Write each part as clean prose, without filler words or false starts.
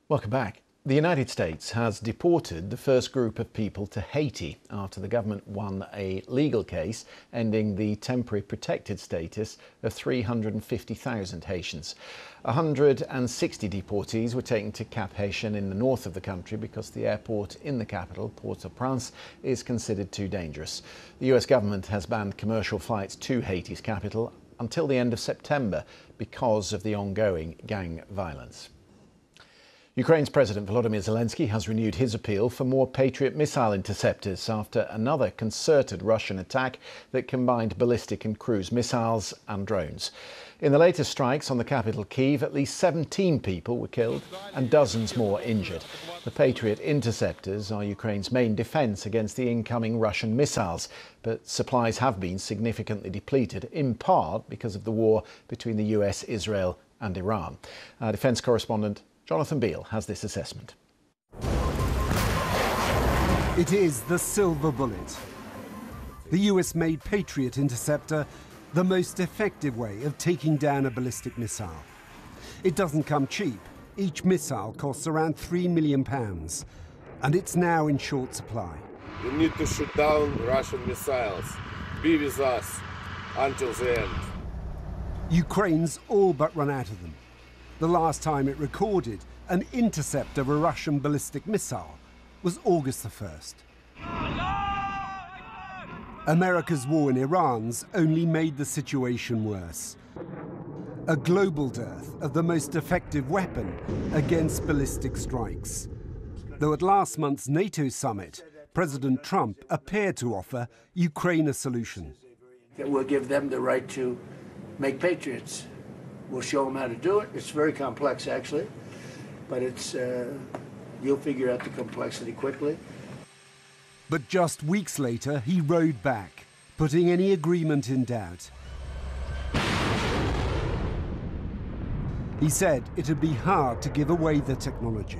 Welcome back. The United States has deported the first group of people to Haiti after the government won a legal case ending the temporary protected status of 350,000 Haitians. 160 deportees were taken to Cap Haitien in the north of the country because the airport in the capital, Port-au-Prince, is considered too dangerous. The US government has banned commercial flights to Haiti's capital until the end of September because of the ongoing gang violence. Ukraine's President Volodymyr Zelensky has renewed his appeal for more Patriot missile interceptors after another concerted Russian attack that combined ballistic and cruise missiles and drones. In the latest strikes on the capital Kyiv, at least 17 people were killed and dozens more injured. The Patriot interceptors are Ukraine's main defence against the incoming Russian missiles, but supplies have been significantly depleted, in part because of the war between the US, Israel and Iran. Our defence correspondent Jonathan Beale has this assessment. It is the silver bullet. The US-made Patriot interceptor, the most effective way of taking down a ballistic missile. It doesn't come cheap. Each missile costs around £3 million, and it's now in short supply. We need to shoot down Russian missiles. Be with us until the end. Ukraine's all but run out of them. The last time it recorded an intercept of a Russian ballistic missile was August the 1st. America's war in Iran's only made the situation worse. A global dearth of the most effective weapon against ballistic strikes. Though at last month's NATO summit, President Trump appeared to offer Ukraine a solution. It will give them the right to make Patriots. We'll show them how to do it. It's very complex, actually, but you'll figure out the complexity quickly. But just weeks later, he rode back, putting any agreement in doubt. He said it'd be hard to give away the technology.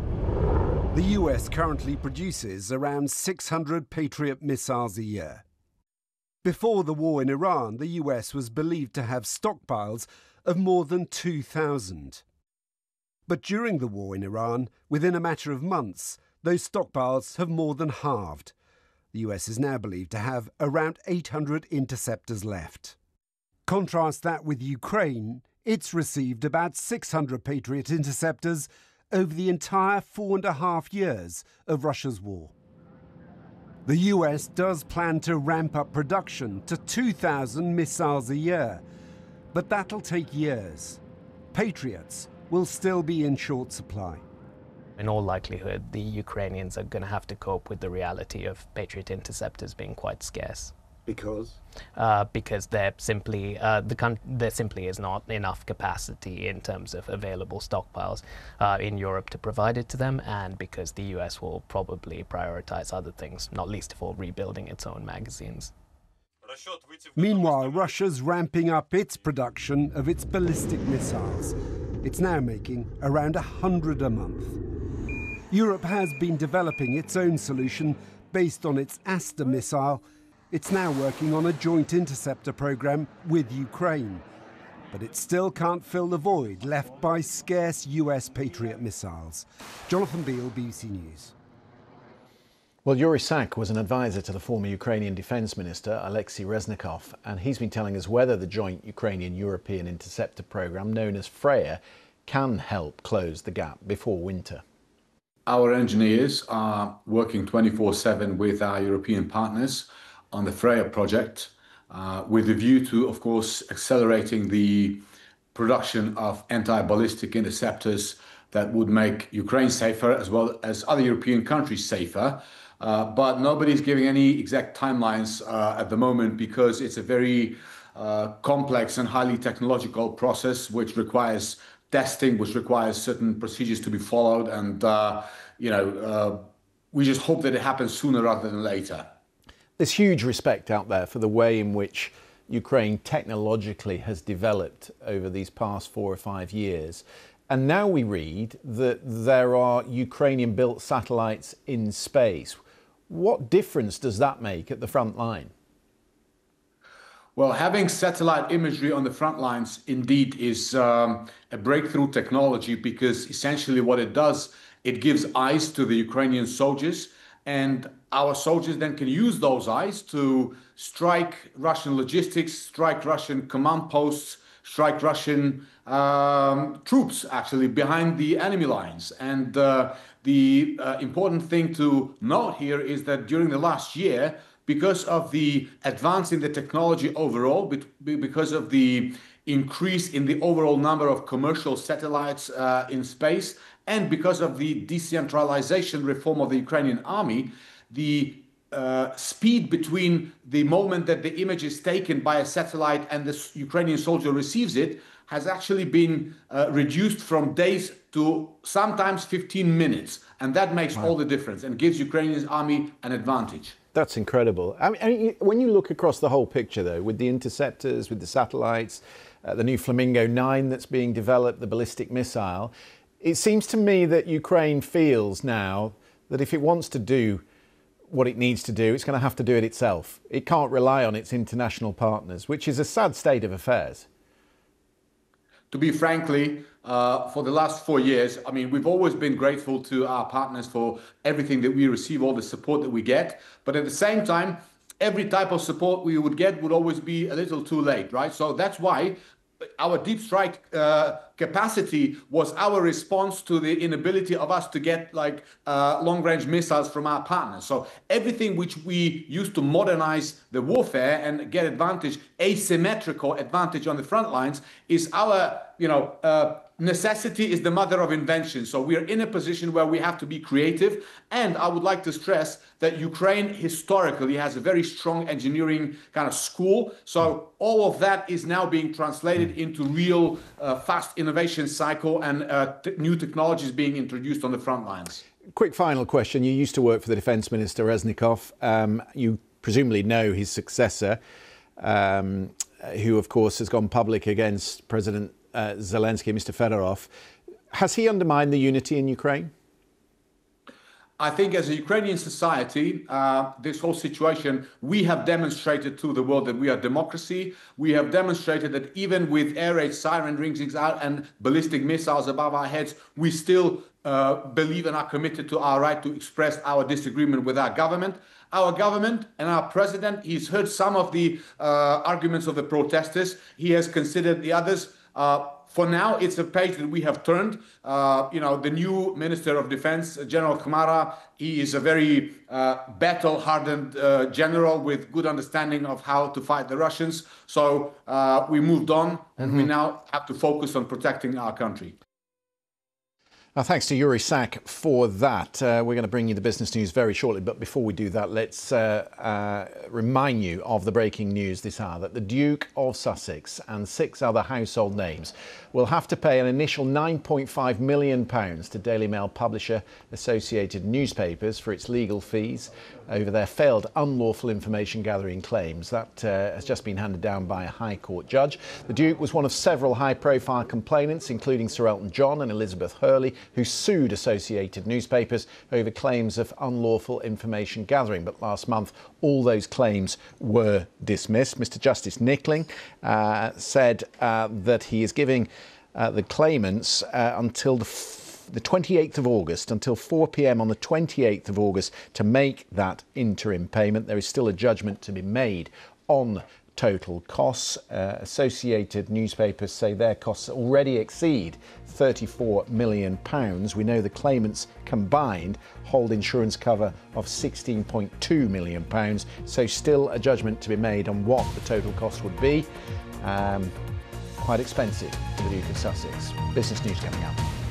The US currently produces around 600 Patriot missiles a year. Before the war in Iran, the US was believed to have stockpiles of more than 2,000. But during the war in Iran, within a matter of months, those stockpiles have more than halved. The US is now believed to have around 800 interceptors left. Contrast that with Ukraine, it's received about 600 Patriot interceptors over the entire 4.5 years of Russia's war. The US does plan to ramp up production to 2,000 missiles a year, but that'll take years. Patriots will still be in short supply. In all likelihood, the Ukrainians are going to have to cope with the reality of Patriot interceptors being quite scarce. Because? Because there simply is not enough capacity in terms of available stockpiles in Europe to provide it to them, and because the US will probably prioritize other things, not least of all rebuilding its own magazines. Meanwhile, Russia's ramping up its production of its ballistic missiles. It's now making around 100 a month. Europe has been developing its own solution based on its Aster missile. It's now working on a joint interceptor program with Ukraine. But it still can't fill the void left by scarce US Patriot missiles. Jonathan Beale, BBC News. Well, Yuri Sak was an advisor to the former Ukrainian Defence Minister, Alexei Reznikov, and he's been telling us whether the joint Ukrainian-European interceptor programme, known as Freya, can help close the gap before winter. Our engineers are working 24/7 with our European partners on the Freya project, with a view to, of course, accelerating the production of anti-ballistic interceptors that would make Ukraine safer, as well as other European countries safer. But nobody's giving any exact timelines at the moment, because it's a very complex and highly technological process, which requires testing, which requires certain procedures to be followed. And, we just hope that it happens sooner rather than later. There's huge respect out there for the way in which Ukraine technologically has developed over these past 4 or 5 years. And now we read that there are Ukrainian-built satellites in space. What difference does that make at the front line? Well, having satellite imagery on the front lines indeed is a breakthrough technology, because essentially what it does, it gives eyes to the Ukrainian soldiers, and our soldiers then can use those eyes to strike Russian logistics, strike Russian command posts, strike Russian troops actually behind the enemy lines. And the important thing to note here is that during the last year, because of the advance in the technology overall, because of the increase in the overall number of commercial satellites in space, and because of the decentralization reform of the Ukrainian army, the speed between the moment that the image is taken by a satellite and the Ukrainian soldier receives it has actually been reduced from days to sometimes 15 minutes. And that makes all the difference and gives Ukrainian army an advantage. That's incredible. I mean, when you look across the whole picture, though, with the interceptors, with the satellites, the new Flamingo 9 that's being developed, the ballistic missile, it seems to me that Ukraine feels now that if it wants to do what it needs to do, it's going to have to do it itself. It can't rely on its international partners, which is a sad state of affairs. To be frankly, for the last 4 years, I mean, we've always been grateful to our partners for everything that we receive, all the support that we get. But at the same time, every type of support we would get would always be a little too late, right? So that's why our deep strike capacity was our response to the inability of us to get long-range missiles from our partners. So everything which we used to modernize the warfare and get advantage, asymmetrical advantage on the front lines, is our, necessity is the mother of invention. So we are in a position where we have to be creative. And I would like to stress that Ukraine historically has a very strong engineering kind of school. So all of that is now being translated into real fast innovation cycle and new technologies being introduced on the front lines. Quick final question. You used to work for the Defence Minister, Reznikov. You presumably know his successor, who, of course, has gone public against President Zelensky, Mr. Fedorov. Has he undermined the unity in Ukraine? I think as a Ukrainian society, this whole situation, we have demonstrated to the world that we are democracy. We have demonstrated that even with air raid siren rings out and ballistic missiles above our heads, we still believe and are committed to our right to express our disagreement with our government. Our government and our president, he's heard some of the arguments of the protesters. He has considered the others. For now, it's a page that we have turned. The new Minister of Defense, General Khmara, he is a very battle-hardened general with good understanding of how to fight the Russians. So we moved on, and we now have to focus on protecting our country. Thanks to Yuri Sak for that. We're going to bring you the business news very shortly, but before we do that, let's remind you of the breaking news this hour that the Duke of Sussex and 6 other household names will have to pay an initial £9.5 million to Daily Mail publisher Associated Newspapers for its legal fees over their failed unlawful information gathering claims. That has just been handed down by a High Court judge. The Duke was one of several high-profile complainants, including Sir Elton John and Elizabeth Hurley, who sued Associated Newspapers over claims of unlawful information gathering. But last month, all those claims were dismissed. Mr. Justice Nickling said that he is giving the claimants until the 28th of August, until 4 p.m. on the 28th of August to make that interim payment. There is still a judgment to be made on total costs. Associated Newspapers say their costs already exceed £34 million. We know the claimants combined hold insurance cover of £16.2 million. So still a judgment to be made on what the total cost would be. Quite expensive for the Duke of Sussex. Business news coming up.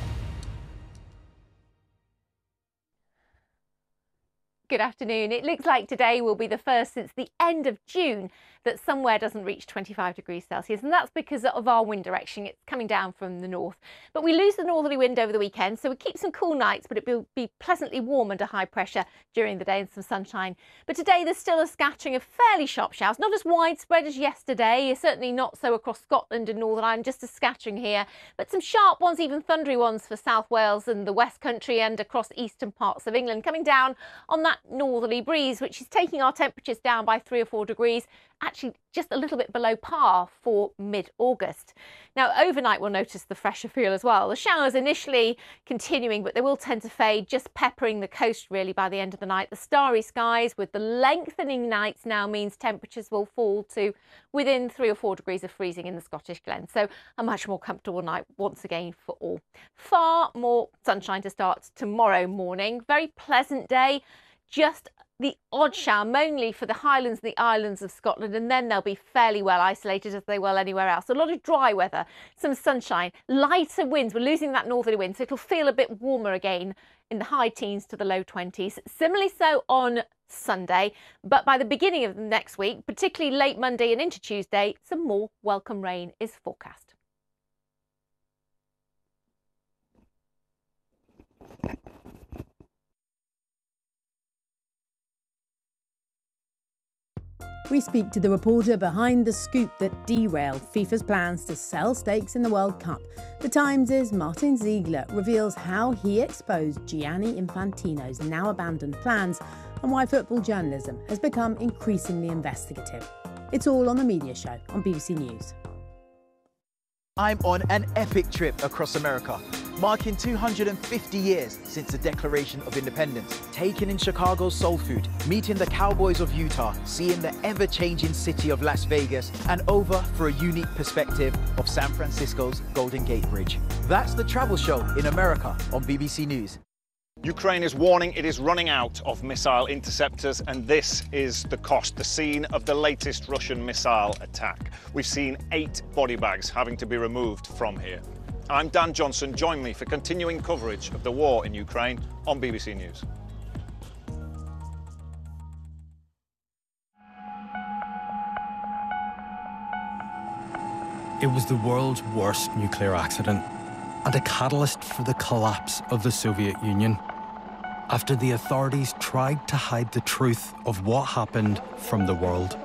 Good afternoon. It looks like today will be the first since the end of June that somewhere doesn't reach 25 degrees Celsius, and that's because of our wind direction. It's coming down from the north. But we lose the northerly wind over the weekend, so we keep some cool nights, but it will be pleasantly warm under high pressure during the day and some sunshine. But today there's still a scattering of fairly sharp showers, not as widespread as yesterday, certainly not so across Scotland and Northern Ireland, just a scattering here, but some sharp ones, even thundery ones for South Wales and the West Country and across eastern parts of England, coming down on that that northerly breeze, which is taking our temperatures down by 3 or 4 degrees, actually just a little bit below par for mid-August. Now, overnight we'll notice the fresher feel as well. The showers initially continuing, but they will tend to fade, just peppering the coast really by the end of the night. The starry skies with the lengthening nights now means temperatures will fall to within 3 or 4 degrees of freezing in the Scottish Glens. So a much more comfortable night once again for all. Far more sunshine to start tomorrow morning. Very pleasant day. Just the odd shower, mainly for the Highlands and the Islands of Scotland, and then they'll be fairly well isolated as they will anywhere else. A lot of dry weather, some sunshine, lighter winds. We're losing that northerly wind, so it'll feel a bit warmer again in the high teens to the low 20s. Similarly so on Sunday, but by the beginning of next week, particularly late Monday and into Tuesday, some more welcome rain is forecast. We speak to the reporter behind the scoop that derailed FIFA's plans to sell stakes in the World Cup. The Times' Martin Ziegler reveals how he exposed Gianni Infantino's now abandoned plans and why football journalism has become increasingly investigative. It's all on The Media Show on BBC News. I'm on an epic trip across America, marking 250 years since the Declaration of Independence. Taking in Chicago's soul food, meeting the Cowboys of Utah, seeing the ever-changing city of Las Vegas, and over for a unique perspective of San Francisco's Golden Gate Bridge. That's the travel show in America on BBC News. Ukraine is warning it is running out of missile interceptors, and this is the cost, the scene of the latest Russian missile attack. We've seen 8 body bags having to be removed from here. I'm Dan Johnson. Join me for continuing coverage of the war in Ukraine on BBC News. It was the world's worst nuclear accident and a catalyst for the collapse of the Soviet Union, after the authorities tried to hide the truth of what happened from the world.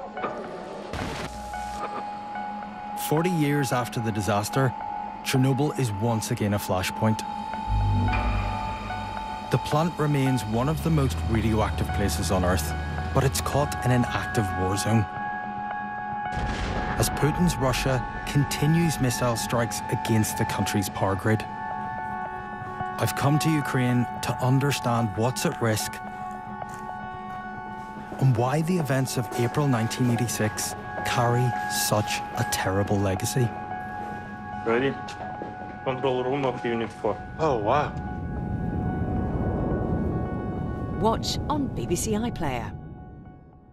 40 years after the disaster, Chernobyl is once again a flashpoint. The plant remains one of the most radioactive places on Earth, but it's caught in an active war zone, as Putin's Russia continues missile strikes against the country's power grid. I've come to Ukraine to understand what's at risk and why the events of April 1986 carry such a terrible legacy. Ready? Control room of Unit 4. Oh, wow. Watch on BBC iPlayer.